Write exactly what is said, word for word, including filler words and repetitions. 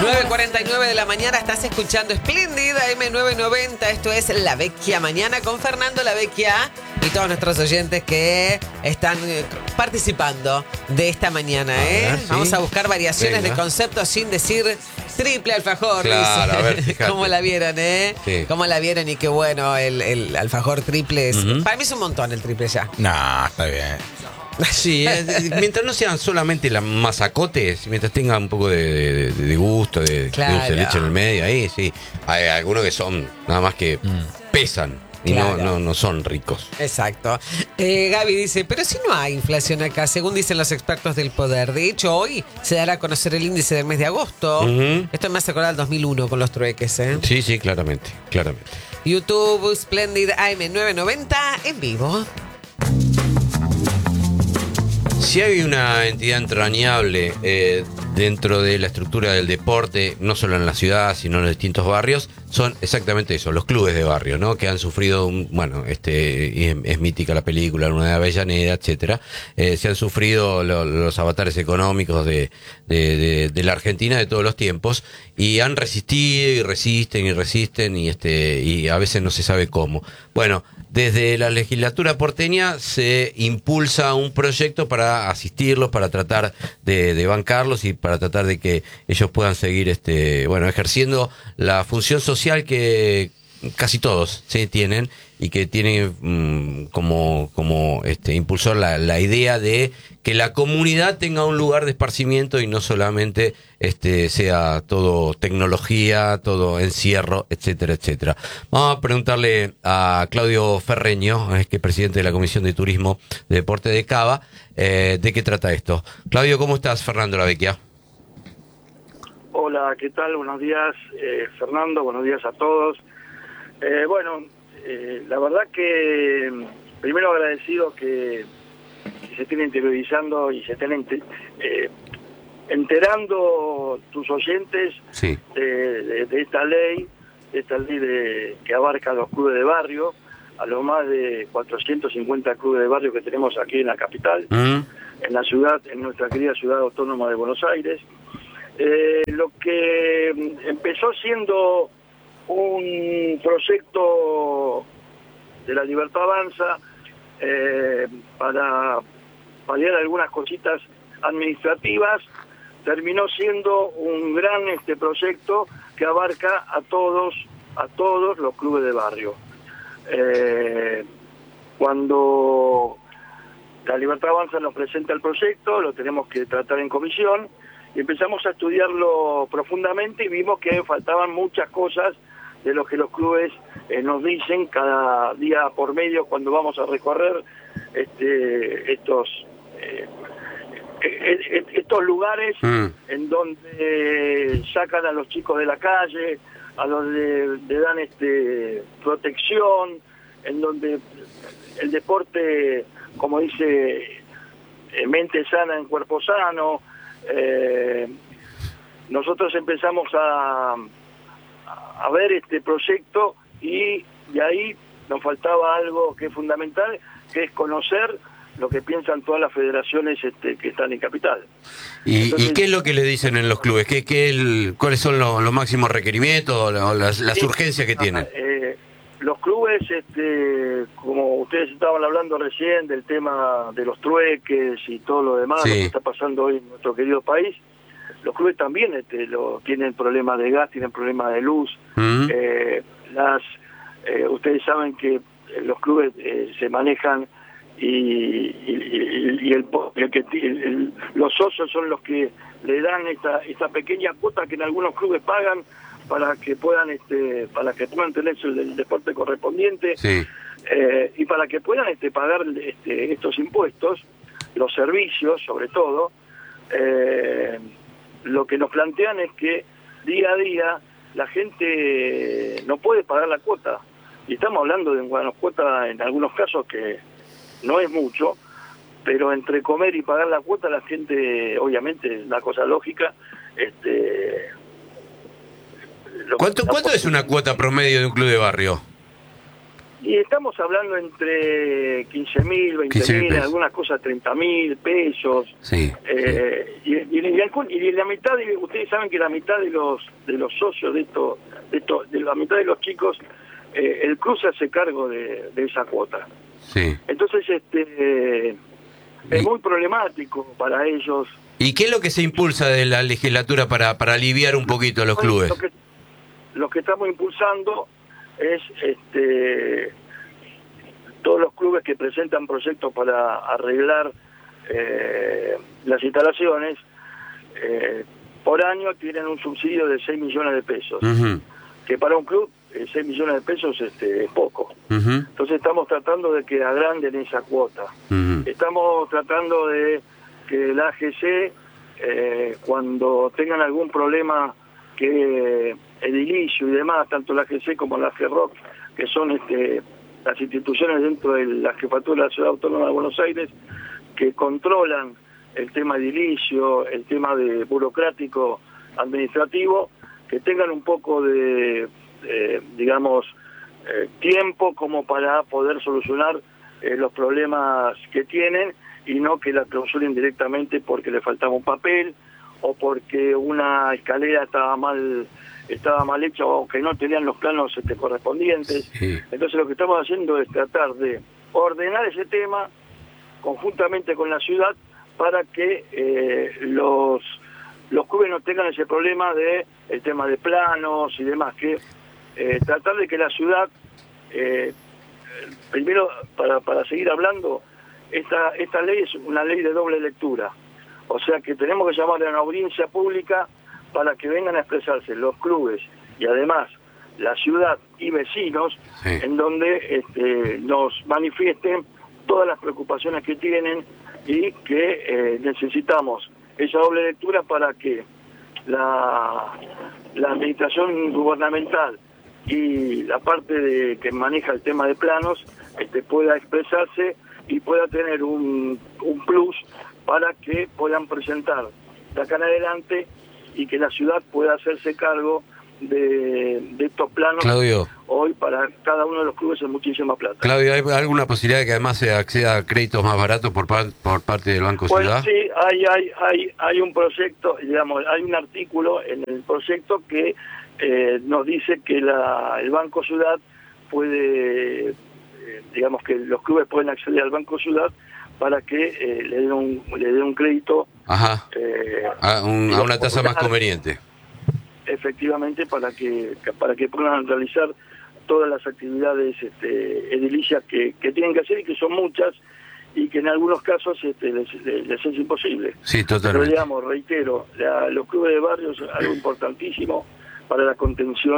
nueve cuarenta y nueve de la mañana, estás escuchando Espléndida eme novecientos noventa. Esto es La Vecchia Mañana con Fernando La Vecchia y todos nuestros oyentes que están participando de esta mañana, ¿eh? A ver, ¿sí? Vamos a buscar variaciones Venga. de conceptos sin decir triple alfajor. Claro, dice. a ver, fíjate. ¿Cómo la vieron, eh? Sí. ¿Cómo la vieron? Y qué bueno, el, el alfajor triple es... Ujú. Para mí es un montón el triple ya. No, está bien. Sí, eh, mientras no sean solamente las masacotes, mientras tengan un poco de, de- de gusto, de, Claro. de dulce de leche en el medio, ahí sí. Hay algunos que son nada más que pesan y Claro. no, no, no son ricos. Exacto. Eh, Gaby dice, pero si no hay inflación acá, según dicen los expertos del poder. De hecho, hoy se dará a conocer el índice del mes de agosto. Ujú. Esto me hace acordar al dos mil uno con los trueques, ¿eh? Sí, sí, claramente, claramente. YouTube, Splendid A M novecientos noventa en vivo. Si hay una entidad entrañable eh, dentro de la estructura del deporte, no solo en la ciudad, sino en los distintos barrios, son exactamente eso, los clubes de barrio, ¿no? Que han sufrido, un, bueno, este y es, es mítica la película, Luna de Avellaneda, etcétera. Eh, se han sufrido lo- los avatares económicos de, de, de, de la Argentina de todos los tiempos y han resistido y resisten y resisten y este y a veces no se sabe cómo. Bueno, desde la legislatura porteña se impulsa un proyecto para asistirlos, para tratar de, de bancarlos y para tratar de que ellos puedan seguir, este, bueno, ejerciendo la función social que casi todos sí tienen y que tienen mm, como como este impulsor la, la idea de que la comunidad tenga un lugar de esparcimiento y no solamente este sea todo tecnología, todo encierro, etcétera, etcétera. Vamos a preguntarle a Claudio Ferreño, es que es presidente de la Comisión de Turismo de Deporte de Cava, eh, de qué trata esto. Claudio, ¿cómo estás? Fernando La Vecchia. Hola, ¿qué tal? Buenos días, eh, Fernando, buenos días a todos. Eh, bueno, eh, la verdad que mm, primero agradecido que, que se estén interiorizando y se estén ente- eh, enterando tus oyentes Sí. de, de- de esta ley, de esta ley de, que abarca a los clubes de barrio, a los más de cuatrocientos cincuenta clubes de barrio que tenemos aquí en la capital, ¿Mm? en la ciudad, en nuestra querida ciudad autónoma de Buenos Aires. Eh, lo que mm, empezó siendo un proyecto de la Libertad Avanza eh, para paliar algunas cositas administrativas, terminó siendo un gran este proyecto que abarca a todos, a todos los clubes de barrio. Eh, cuando la Libertad Avanza nos presenta el proyecto, lo tenemos que tratar en comisión, y empezamos a estudiarlo profundamente y vimos que faltaban muchas cosas de lo que los clubes eh, nos dicen cada día por medio cuando vamos a recorrer este, estos eh, eh, eh, estos lugares Mm. en donde sacan a los chicos de la calle, a donde le dan este protección, en donde el deporte, como dice, eh, mente sana en cuerpo sano. Eh, nosotros empezamos a, a ver este proyecto y de ahí nos faltaba algo que es fundamental, que es conocer lo que piensan todas las federaciones este, que están en Capital. ¿Y, Entonces, ¿Y qué es lo que le dicen en los clubes? ¿Qué, qué el, ¿Cuáles son los, los máximos requerimientos o la- o las, las Sí. urgencias que tienen? Eh, los clubes, este, como ustedes estaban hablando recién del tema de los trueques y todo lo demás, Sí. lo que está pasando hoy en nuestro querido país, los clubes también este, lo, tienen problemas de gas, tienen problemas de luz. ¿Mm? Eh, las, eh, ustedes saben que los clubes eh, se manejan y, y, y- y el, el que el- el- los socios son los que le dan esta, esta pequeña cuota que en algunos clubes pagan para que puedan este para que puedan tener el, el deporte correspondiente, Sí. eh, y para que puedan este pagar este, estos impuestos, los servicios sobre todo. Eh, lo que nos plantean es que día a día la gente no puede pagar la cuota, y estamos hablando de una cuota en algunos casos que no es mucho, pero entre comer y pagar la cuota la gente, obviamente, es una cosa lógica. Este, lo- ¿Cuánto, la ¿Cuánto es una cuota promedio de un club de barrio? Y Y estamos hablando entre quince mil, veinte mil, en algunas cosas treinta mil pesos. Sí, eh, sí. Y, y, y, y la mitad, de, ustedes saben que la mitad de los de los socios de esto, de, esto, de la mitad de los chicos, eh, el club se hace cargo de, de esa cuota. Sí. Entonces, este eh, es y, muy problemático para ellos. ¿Y qué es lo que se impulsa de la legislatura para, para aliviar un poquito a los clubes? Lo que, lo que estamos impulsando es este todos los clubes que presentan proyectos para arreglar eh, las instalaciones, eh, por año tienen un subsidio de seis millones de pesos, uh-huh. que para un club eh, seis millones de pesos este, es poco. Uh-huh. Entonces estamos tratando de que agranden esa cuota. Uh-huh. Estamos tratando de que el A G C, eh, cuando tengan algún problema que edilicio y demás, tanto la A G C como la G R O C, que son este, las instituciones dentro de la jefatura de la Ciudad Autónoma de Buenos Aires, que controlan el tema edilicio, el tema de burocrático administrativo, que tengan un poco de, eh, digamos, eh, tiempo como para poder solucionar eh, los problemas que tienen, y no que la clausuren directamente porque le faltaba un papel o porque una escalera estaba mal estaba mal hecha o que no tenían los planos este, correspondientes. Sí. Entonces lo que estamos haciendo es tratar de ordenar ese tema conjuntamente con la ciudad para que eh, los los clubes no tengan ese problema de el tema de planos y demás, que eh, tratar de que la ciudad, eh, primero para, para seguir hablando, esta esta ley es una ley de doble lectura, o sea que tenemos que llamar a una audiencia pública para que vengan a expresarse los clubes y además la ciudad y vecinos, sí. en donde este, nos manifiesten todas las preocupaciones que tienen y que eh, necesitamos esa doble lectura para que la, la administración gubernamental y la parte de que maneja el tema de planos este, pueda expresarse y pueda tener un, un plus para que puedan presentar de acá en adelante y que la ciudad pueda hacerse cargo de, de estos planos. Claudio, hoy para cada uno de los clubes es muchísima plata. Claudio, ¿hay alguna posibilidad de que además se acceda a créditos más baratos por, par, por parte del Banco pues Ciudad? Sí, hay, hay, hay, hay un proyecto, digamos, hay un artículo en el proyecto que eh, nos dice que la, el Banco Ciudad puede, eh, digamos que los clubes pueden acceder al Banco Ciudad para que eh, le den un le den un crédito. Ajá. Eh, a, un, a una tasa más conveniente. Efectivamente, para que para que puedan realizar todas las actividades este, edilicias que, que tienen que hacer y que son muchas y que en algunos casos este, les, les es imposible. Sí, totalmente. Pero digamos, reitero, la, los clubes de barrios es algo importantísimo para la contención